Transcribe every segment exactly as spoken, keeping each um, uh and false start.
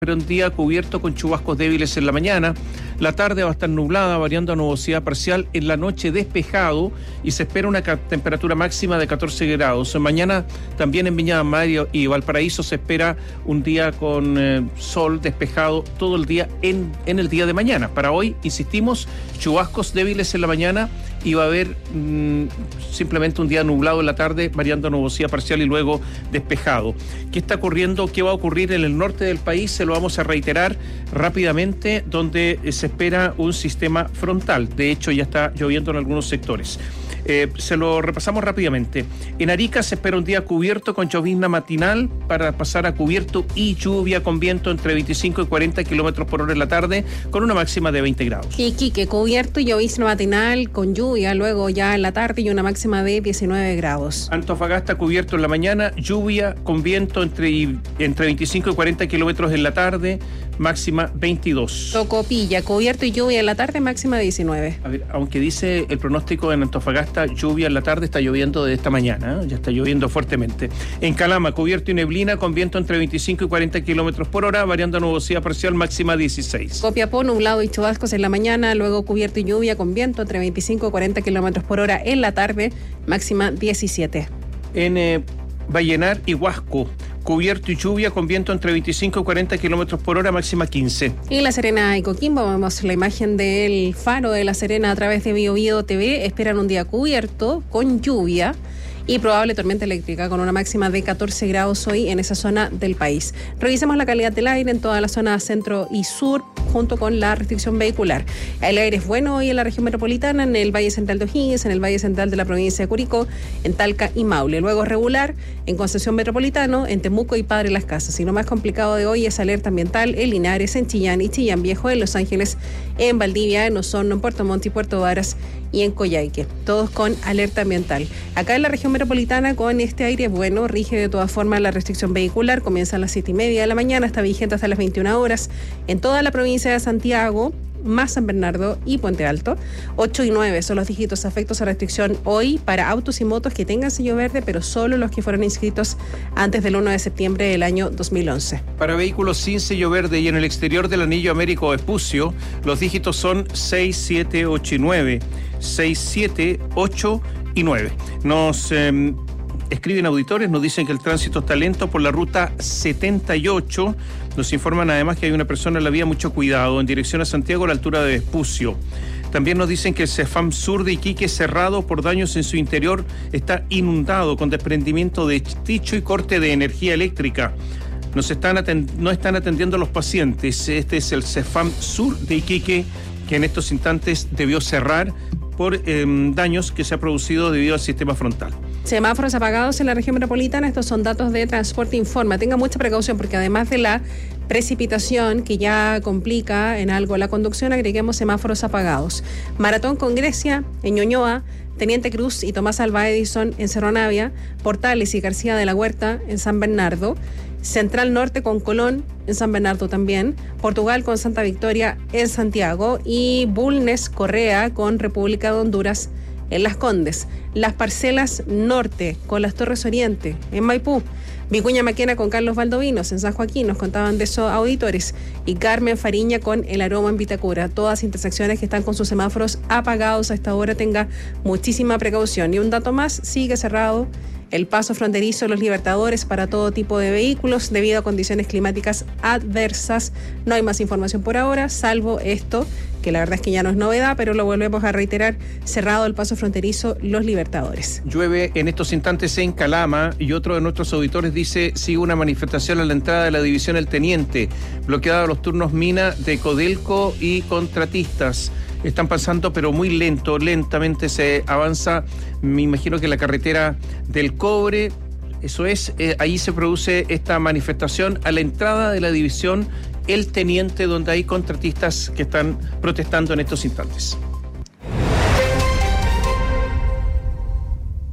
Pero un día cubierto con chubascos débiles en la mañana. La tarde va a estar nublada, variando a nubosidad parcial. En la noche despejado y se espera una temperatura máxima de catorce grados. Mañana también en Viña del Mar y Valparaíso se espera un día con eh, sol despejado todo el día en, en el día de mañana. Para hoy, insistimos, chubascos débiles en la mañana y va a haber mmm, simplemente un día nublado en la tarde, variando a nubosidad parcial y luego despejado. ¿Qué está ocurriendo? ¿Qué va a ocurrir en el norte del país? Se lo vamos a reiterar rápidamente, donde se espera un sistema frontal. De hecho, ya está lloviendo en algunos sectores. Eh, se lo repasamos rápidamente. En Arica se espera un día cubierto con llovizna matinal para pasar a cubierto y lluvia con viento entre veinticinco y cuarenta kilómetros por hora en la tarde, con una máxima de veinte grados. Iquique, cubierto y llovizna matinal con lluvia, luego ya en la tarde y una máxima de diecinueve grados. Antofagasta cubierto en la mañana, lluvia con viento entre, entre veinticinco y cuarenta kilómetros en la tarde, máxima veintidós. Tocopilla, cubierto y lluvia en la tarde, máxima diecinueve. A ver, aunque dice el pronóstico en Antofagasta lluvia en la tarde, está lloviendo de esta mañana, ¿eh? Ya está lloviendo fuertemente. En Calama, cubierto y neblina con viento entre veinticinco y cuarenta kilómetros por hora, variando a nubosidad parcial, máxima dieciséis. Copiapó, nublado y chubascos en la mañana, luego cubierto y lluvia con viento entre veinticinco y cuarenta kilómetros por hora en la tarde, máxima diecisiete. En eh, Vallenar y Huasco, cubierto y lluvia con viento entre veinticinco y cuarenta kilómetros por hora, máxima quince. En La Serena y Coquimbo vemos la imagen del faro de La Serena a través de Bio Bio T V. Esperan un día cubierto con lluvia y probable tormenta eléctrica con una máxima de catorce grados hoy en esa zona del país. Revisemos la calidad del aire en toda la zona centro y sur junto con la restricción vehicular. El aire es bueno hoy en la región metropolitana, en el Valle Central de O'Higgins, en el Valle Central de la provincia de Curicó, en Talca y Maule. Luego regular en Concepción Metropolitano, en Temuco y Padre Las Casas. Y lo más complicado de hoy es alerta ambiental en Linares, en Chillán y Chillán Viejo, en Los Ángeles, en Valdivia, en Osorno, en Puerto Montt y Puerto Varas y en Coyhaique. Todos con alerta ambiental. Acá en la región metropolitana, con este aire bueno, rige de todas formas la restricción vehicular. Comienza a las siete y media de la mañana, está vigente hasta las veintiuna horas en toda la provincia de Santiago, más San Bernardo y Puente Alto. ocho y nueve son los dígitos afectos a restricción hoy para autos y motos que tengan sello verde, pero solo los que fueron inscritos antes del uno de septiembre del año dos mil once. Para vehículos sin sello verde y en el exterior del anillo Américo Vespucio, los dígitos son seis, siete, ocho y nueve. seis, siete, ocho y nueve. Nos eh, escriben auditores, nos dicen que el tránsito está lento por la ruta setenta y ocho. Nos informan además que hay una persona en la vía, mucho cuidado, en dirección a Santiago a la altura de Vespucio. También nos dicen que el CEFAM Sur de Iquique, cerrado por daños en su interior, está inundado con desprendimiento de techo y corte de energía eléctrica. Nos están atend- no están atendiendo a los pacientes. Este es el CEFAM Sur de Iquique, que en estos instantes debió cerrar por eh, daños que se ha producido debido al sistema frontal. Semáforos apagados en la región metropolitana. Estos son datos de Transporte Informa. Tenga mucha precaución porque además de la precipitación que ya complica en algo la conducción, agreguemos semáforos apagados. Maratón con Grecia en Ñuñoa, Teniente Cruz y Tomás Alva Edison en Cerro Navia, Portales y García de la Huerta en San Bernardo, Central Norte con Colón en San Bernardo también, Portugal con Santa Victoria en Santiago y Bulnes Correa con República de Honduras en Las Condes. Las Parcelas Norte con Las Torres Oriente en Maipú, Vicuña Maquena con Carlos Valdovinos en San Joaquín, nos contaban de esos auditores, y Carmen Fariña con El Aroma en Vitacura. Todas intersecciones que están con sus semáforos apagados a esta hora, tenga muchísima precaución. Y un dato más, sigue cerrado el paso fronterizo de Los Libertadores para todo tipo de vehículos debido a condiciones climáticas adversas. No hay más información por ahora, salvo esto, que la verdad es que ya no es novedad, pero lo volvemos a reiterar, cerrado el paso fronterizo Los Libertadores. Llueve en estos instantes en Calama y otro de nuestros auditores dice, sigue una manifestación a la entrada de la división El Teniente, bloqueada los turnos Mina de Codelco y contratistas. Están pasando, pero muy lento, lentamente se avanza. Me imagino que la carretera del Cobre, eso es, eh, ahí se produce esta manifestación a la entrada de la división El Teniente, donde hay contratistas que están protestando en estos instantes.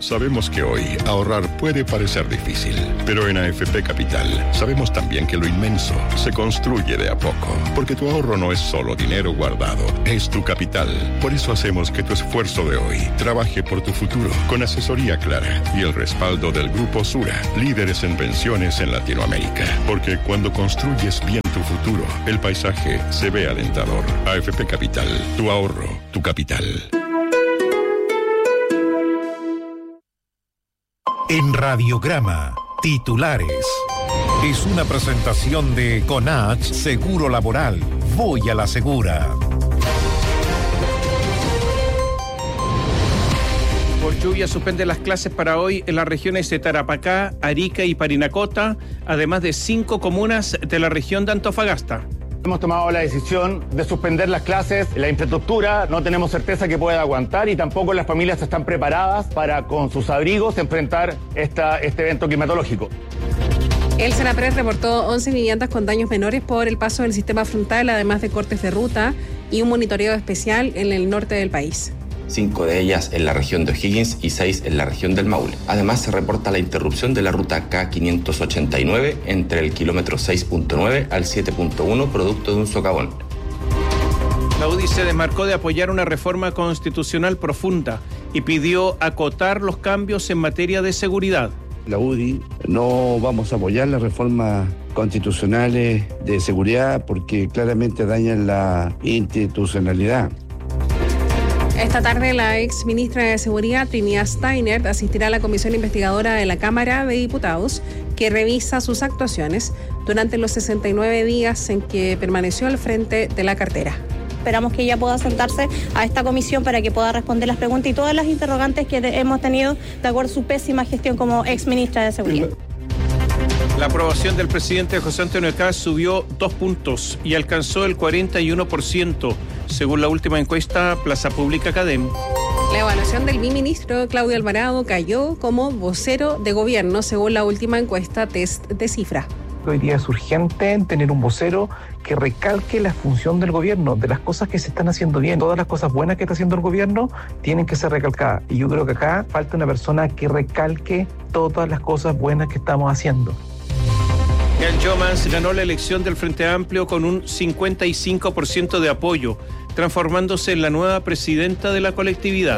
Sabemos que hoy ahorrar puede parecer difícil, pero en A F P Capital sabemos también que lo inmenso se construye de a poco, porque tu ahorro no es solo dinero guardado, es tu capital. Por eso hacemos que tu esfuerzo de hoy trabaje por tu futuro, con asesoría clara y el respaldo del Grupo Sura, líderes en pensiones en Latinoamérica. Porque cuando construyes bien tu futuro, el paisaje se ve alentador. A F P Capital, tu ahorro, tu capital. En Radiograma, titulares. Es una presentación de Conach Seguro Laboral. Voy a la segura. Por lluvia suspende las clases para hoy en las regiones de Tarapacá, Arica y Parinacota, además de cinco comunas de la región de Antofagasta. Hemos tomado la decisión de suspender las clases. La infraestructura no tenemos certeza que pueda aguantar y tampoco las familias están preparadas para, con sus abrigos, enfrentar esta, este evento climatológico. El Senapred reportó once viviendas con daños menores por el paso del sistema frontal, además de cortes de ruta y un monitoreo especial en el norte del país. Cinco de ellas en la región de O'Higgins y seis en la región del Maule. Además, se reporta la interrupción de la ruta K quinientos ochenta y nueve entre el kilómetro seis punto nueve al siete punto uno, producto de un socavón. La U D I se desmarcó de apoyar una reforma constitucional profunda y pidió acotar los cambios en materia de seguridad. La U D I no vamos a apoyar las reformas constitucionales de seguridad porque claramente dañan la institucionalidad. Esta tarde, la ex ministra de Seguridad, Trinidad Steiner, asistirá a la comisión investigadora de la Cámara de Diputados que revisa sus actuaciones durante los sesenta y nueve días en que permaneció al frente de la cartera. Esperamos que ella pueda sentarse a esta comisión para que pueda responder las preguntas y todas las interrogantes que hemos tenido de acuerdo a su pésima gestión como ex ministra de Seguridad. La aprobación del presidente José Antonio Kast subió dos puntos y alcanzó el cuarenta y uno por ciento, según la última encuesta Plaza Pública Cadem. La evaluación del ministro Claudio Alvarado cayó como vocero de gobierno, según la última encuesta Test de Cifra. Hoy día es urgente tener un vocero que recalque la función del gobierno, de las cosas que se están haciendo bien. Todas las cosas buenas que está haciendo el gobierno tienen que ser recalcadas. Y yo creo que acá falta una persona que recalque todas las cosas buenas que estamos haciendo. Jan Jomans ganó la elección del Frente Amplio con un cincuenta y cinco por ciento de apoyo, transformándose en la nueva presidenta de la colectividad.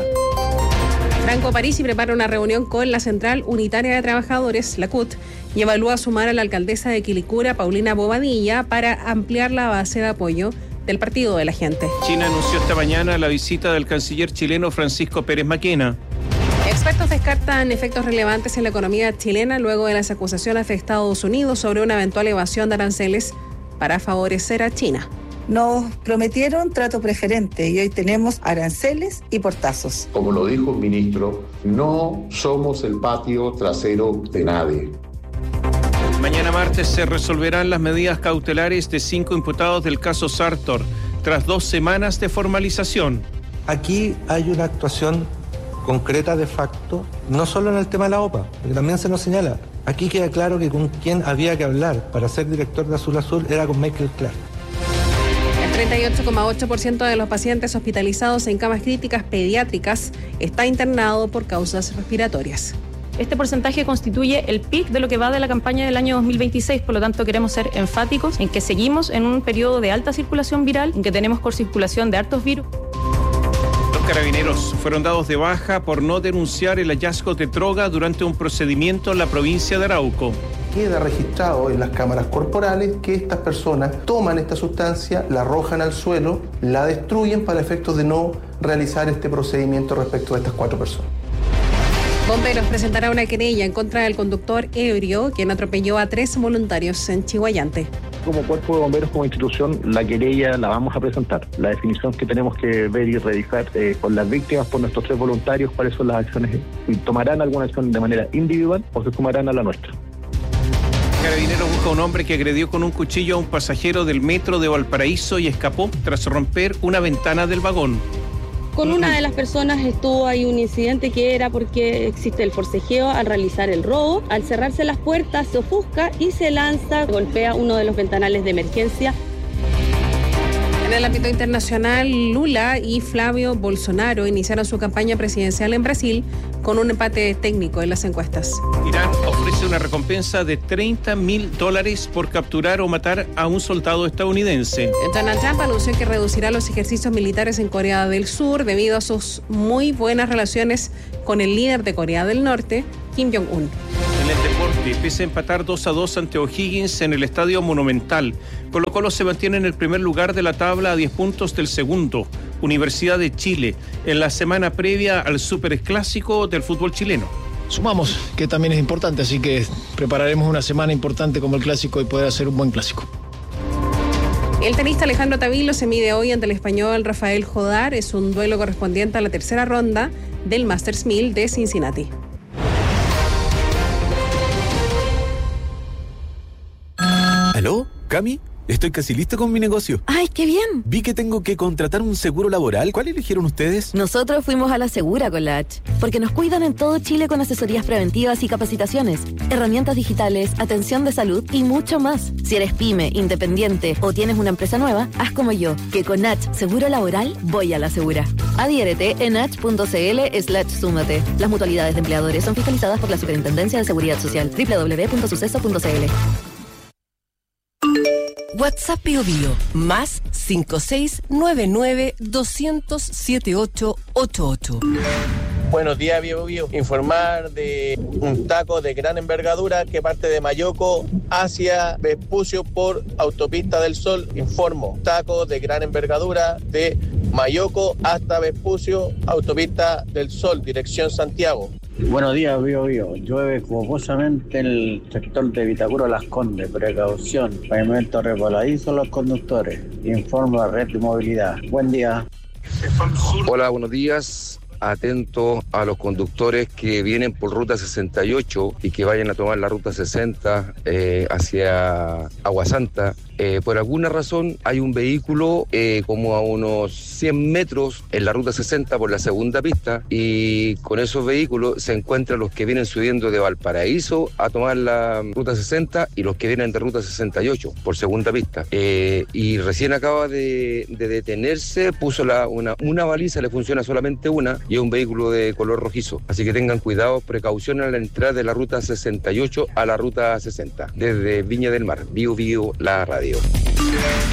Franco Parisi prepara una reunión con la Central Unitaria de Trabajadores, la C U T, y evalúa sumar a la alcaldesa de Quilicura, Paulina Bobadilla, para ampliar la base de apoyo del Partido de la Gente. China anunció esta mañana la visita del canciller chileno Francisco Pérez Maquena. Expertos descartan efectos relevantes en la economía chilena luego de las acusaciones de Estados Unidos sobre una eventual evasión de aranceles para favorecer a China. Nos prometieron trato preferente y hoy tenemos aranceles y portazos. Como lo dijo el ministro, no somos el patio trasero de nadie. Mañana martes se resolverán las medidas cautelares de cinco imputados del caso Sartor, tras dos semanas de formalización. Aquí hay una actuación concreta de facto, no solo en el tema de la O P A, porque también se nos señala. Aquí queda claro que con quien había que hablar para ser director de Azul Azul era con Michael Clark. El treinta y ocho coma ocho por ciento de los pacientes hospitalizados en camas críticas pediátricas está internado por causas respiratorias. Este porcentaje constituye el pic de lo que va de la campaña del año dos mil veintiséis, por lo tanto queremos ser enfáticos en que seguimos en un periodo de alta circulación viral, en que tenemos circulación de hartos virus. Los carabineros fueron dados de baja por no denunciar el hallazgo de droga durante un procedimiento en la provincia de Arauco. Queda registrado en las cámaras corporales que estas personas toman esta sustancia, la arrojan al suelo, la destruyen para efectos de no realizar este procedimiento respecto de estas cuatro personas. Bomberos presentará una querella en contra del conductor ebrio, quien atropelló a tres voluntarios en Chihuayante. Como cuerpo de bomberos, como institución, la querella la vamos a presentar. La definición que tenemos que ver y revisar eh, con las víctimas, por nuestros tres voluntarios, cuáles son las acciones, y tomarán alguna acción de manera individual o se sumarán a la nuestra. Carabineros busca a un hombre que agredió con un cuchillo a un pasajero del metro de Valparaíso y escapó tras romper una ventana del vagón. Con una de las personas estuvo ahí un incidente que era porque existe el forcejeo al realizar el robo. Al cerrarse las puertas se ofusca y se lanza, golpea uno de los ventanales de emergencia. En el ámbito internacional, Lula y Flavio Bolsonaro iniciaron su campaña presidencial en Brasil con un empate técnico en las encuestas. Irán ofrece una recompensa de treinta mil dólares por capturar o matar a un soldado estadounidense. Donald Trump anunció que reducirá los ejercicios militares en Corea del Sur debido a sus muy buenas relaciones con el líder de Corea del Norte, Kim Jong-un. En el deporte, pese a empatar dos a dos ante O'Higgins en el Estadio Monumental, Colo-Colo se mantiene en el primer lugar de la tabla a diez puntos del segundo, Universidad de Chile, en la semana previa al superclásico del fútbol chileno. Sumamos, que también es importante, así que prepararemos una semana importante como el clásico y poder hacer un buen clásico. El tenista Alejandro Tavilo se mide hoy ante el español Rafael Jodar. Es un duelo correspondiente a la tercera ronda del Masters mil de Cincinnati. ¿Aló? ¿Cami? Estoy casi listo con mi negocio. ¡Ay, qué bien! Vi que tengo que contratar un seguro laboral. ¿Cuál eligieron ustedes? Nosotros fuimos a la Segura con la H, porque nos cuidan en todo Chile con asesorías preventivas y capacitaciones, herramientas digitales, atención de salud y mucho más. Si eres pyme, independiente o tienes una empresa nueva, haz como yo, que con H Seguro Laboral voy a la Segura. Adhiérete en h.cl slash súmate. Las mutualidades de empleadores son fiscalizadas por la Superintendencia de Seguridad Social. doble u doble u doble u punto suceso punto c l. WhatsApp Bio Bio, más cinco seis nueve nueve dos cero cero siete ocho ocho ocho. Buenos días, Bio Bio. Informar de un taco de gran envergadura que parte de Mayoco hacia Vespucio por Autopista del Sol. Informo, taco de gran envergadura de Mayoco hasta Vespucio, Autopista del Sol, dirección Santiago. Buenos días, Bio Bio. Llueve jugosamente en el sector de Vitacura Las Condes. Precaución, pavimento resbaladizo los conductores. Informo a Red de Movilidad. Buen día. Hola, buenos días. Atento a los conductores que vienen por ruta sesenta y ocho y que vayan a tomar la ruta sesenta eh, hacia Aguasanta. Eh, por alguna razón hay un vehículo eh, como a unos cien metros en la ruta sesenta por la segunda pista, y con esos vehículos se encuentran los que vienen subiendo de Valparaíso a tomar la ruta sesenta y los que vienen de ruta sesenta y ocho por segunda pista. Eh, y recién acaba de, de detenerse, puso la, una, una baliza, le funciona solamente una, y es un vehículo de color rojizo. Así que tengan cuidado, precaución a la entrada de la ruta sesenta y ocho a la ruta sesenta, desde Viña del Mar. Bio Bio, la radio.